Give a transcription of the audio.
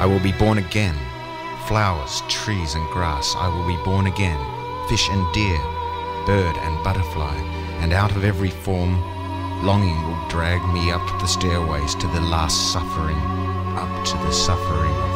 I will be born again. Flowers, trees and grass, I will be born again. Fish and deer, bird and butterfly, and out of every form, longing will drag me up the stairways to the last suffering, up to the suffering